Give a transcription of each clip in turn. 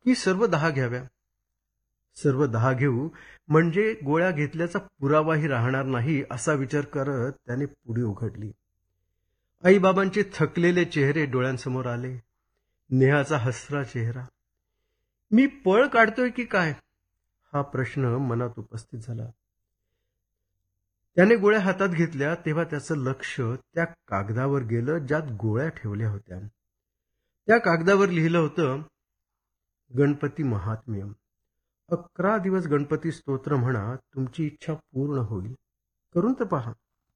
की सर्व 10 घ्याव्या? सर्व 10 घेऊ म्हणजे गोळ्या घेतल्याचा पुरावाही राहणार नाही असा विचार करत त्याने पुडी उघडली. आईबाबांचे थकलेले चेहरे डोळ्यांसमोर आले. नेहाचा हसरा चेहरा. मी पळ काढतोय की काय, हा प्रश्न मनात उपस्थित झाला. त्याने गोळ्या हातात घेतल्या तेव्हा त्याचं लक्ष त्या कागदावर गेलं ज्यात गोळ्या ठेवल्या होत्या. त्या कागदावर लिहिलं होतं, गणपती महात्म्य. 11 दिवस गणपती स्तोत्र म्हणा, तुमची इच्छा पूर्ण होईल. करून तर पहा.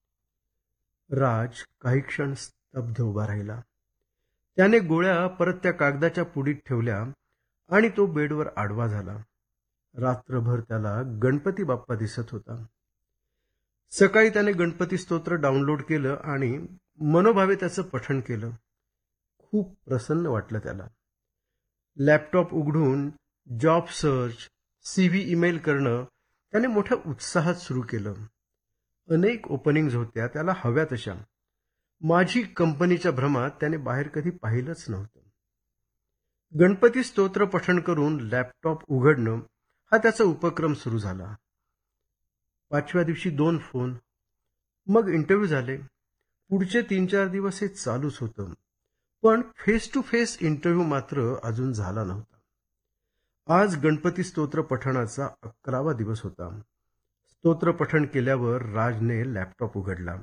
राज काही क्षण स्तब्ध उभा राहिला. त्याने गोळ्या परत त्या कागदाच्या पुडीत ठेवल्या आणि तो बेडवर आडवा झाला. रात्रभर त्याला गणपती बाप्पा दिसत होता. सकाळी त्याने गणपती स्तोत्र डाउनलोड केलं आणि मनोभावे त्याचं पठण केलं. खूप प्रसन्न वाटलं त्याला. लॅपटॉप उघडून जॉब सर्च, CV ईमेल करणं त्याने मोठ्या उत्साहात सुरू केलं. अनेक ओपनिंग्ज होत्या त्याला हव्या तशा. माझी कंपनीच्या भ्रमात त्याने बाहेर कधी पाहिलंच नव्हतं. गणपती स्तोत्र पठण करून लॅपटॉप उघडणं हा त्याचा उपक्रम सुरू झाला. 5व्या दिवशी 2 फोन, मग इंटरव्ह्यू झाले. पुढचे 3-4 दिवस हे चालूच होतं. पण फेस टू फेस इंटरव्ह्यू मात्र अजून झाला नव्हता. आज गणपती स्तोत्र पठणाचा 11वा दिवस होता. स्तोत्र पठण केल्यावर राजने लॅपटॉप उघडला.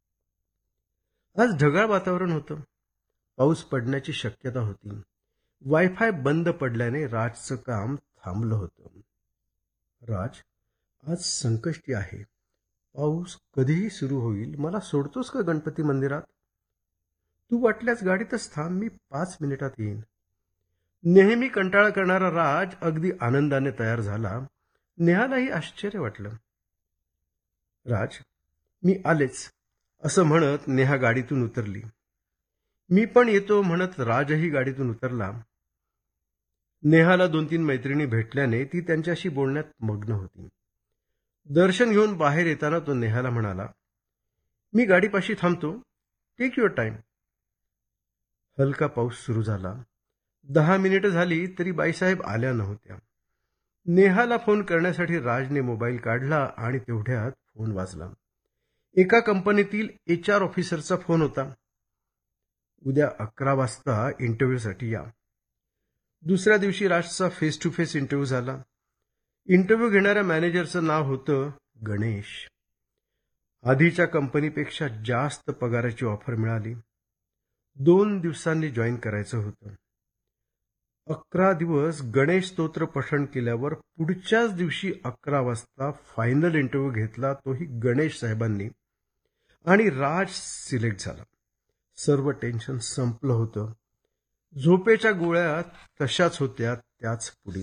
आज ढगाळ वातावरण होतं. पाऊस पडण्याची शक्यता होती. वायफाय बंद पडल्याने राजचं काम थांबलं होतं. राज, आज संकष्टी आहे. पाऊस कधीही सुरू होईल. मला सोडतोस का गणपती मंदिरात? तू वाटल्यास गाडीतच थांब, मी 5 मिनिटात येईन. नेहमी कंटाळा करणारा राज अगदी आनंदाने तयार झाला. नेहालाही आश्चर्य वाटलं. राज, मी आलेच असं म्हणत नेहा गाडीतून उतरली. मी पण येतो म्हणत राजही गाडीतून उतरला. नेहाला 2-3 मैत्रिणी भेटल्याने ती त्यांच्याशी बोलण्यात मग्न होती. दर्शन घेऊन बाहेर येताना तो नेहाला म्हणाला, मी गाडीपाशी थांबतो, टेक युअर टाइम. हलका पाऊस सुरू झाला. 10 मिनिटं झाली तरी बाईसाहेब आल्या नव्हत्या. नेहाला फोन करण्यासाठी राजने मोबाईल काढला आणि तेवढ्यात फोन वाजला. एका कंपनीतील HR ऑफिसरचा फोन होता. उद्या 11 वाजता इंटरव्ह्यूसाठी या. दुसऱ्या दिवशी राजचा फेस टू फेस इंटरव्ह्यू झाला. इंटरव्ह्यू घेणाऱ्या मॅनेजरचं नाव होतं गणेश. आधीच्या कंपनीपेक्षा जास्त पगाराची ऑफर मिळाली. 2 दिवसांनी जॉईन करायचं होतं. 11 दिवस गणेश स्तोत्र पठण केल्यावर पुढच्याच दिवशी 11 वाजता फायनल इंटरव्ह्यू घेतला, तोही गणेश साहेबांनी, आणि राज सिलेक्ट झाला. सर्व टेन्शन संपलं होतं. झोपेच्या गोळ्या तशाच होत्या त्याच पुढीत.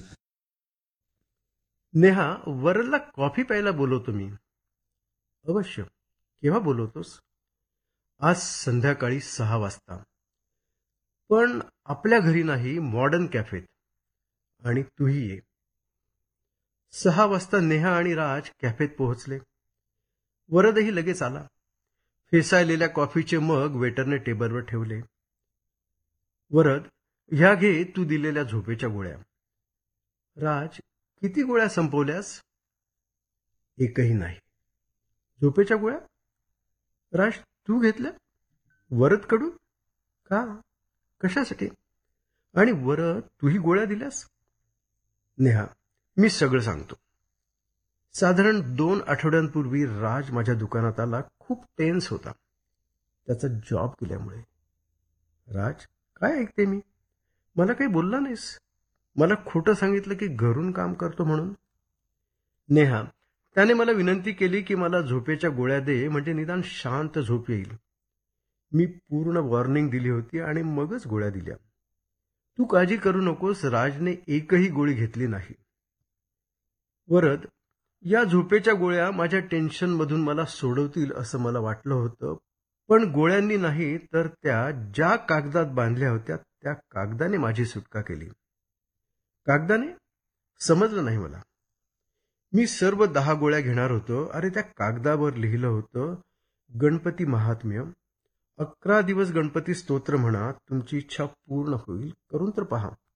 नेहा, वरदला कॉफी प्यायला बोलवतो मी. अवश्य. केव्हा बोलवतोस? आज संध्याकाळी 6 वाजता. पण आपल्या घरी नाही, मॉडर्न कॅफेत. आणि तूही ये. 6 वाजता नेहा आणि राज कॅफेत पोहोचले. वरदही लगेच आला. फेसाळलेल्या कॉफीचे मग वेटरने टेबलवर ठेवले. वरद, ह्या घे तू दिलेल्या झोपेच्या गोळ्या. राज, किती गोळ्या संपवल्यास? एकही नाही. झोपेच्या गोळ्या? राज, तू घेतल्या? वरदकडून? का? कशासाठी? आणि वरद, तूही गोळ्या दिल्यास? नेहा, मी सगळं सांगतो. साधारण 2 आठवड्यांपूर्वी राज माझ्या दुकानात आला. खूप टेन्स होता त्याचा जॉब गेल्यामुळे. राज, काय ऐकते मी? मला काही बोलला नाहीस. मला खोटं सांगितलं की घरून काम करतो म्हणून. नेहा, त्याने मला विनंती केली की मला झोपेच्या गोळ्या दे, म्हणजे निदान शांत झोप येईल. मी पूर्ण वॉर्निंग दिली होती आणि मगच गोळ्या दिल्या. तू काळजी करू नकोस. राजने एकही गोळी घेतली नाही. वरद, या झोपेच्या गोळ्या माझ्या टेन्शनमधून मला सोडवतील असं मला वाटलं होतं, पण गोळ्यांनी नाही तर त्या ज्या कागदात बांधल्या होत्या त्या कागदाने माझी सुटका केली. कागदाने? समजलं नाही मला. मी सर्व 10 गोळ्या घेणार होतो. अरे, त्या कागदावर लिहिलं होतं, गणपती महात्म्य. 11 दिवस गणपती स्तोत्र म्हणा, तुमची इच्छा पूर्ण होईल. करून तर पहा.